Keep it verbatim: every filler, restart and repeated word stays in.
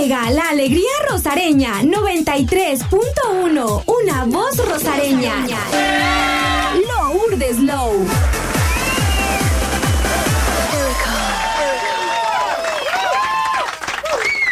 Llega la alegría rosareña noventa y tres punto uno, una voz rosareña.